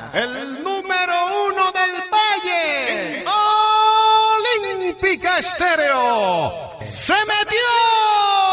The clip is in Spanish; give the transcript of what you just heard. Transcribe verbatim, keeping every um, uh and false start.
el número uno del Valle, en Olímpica Estéreo, se metió.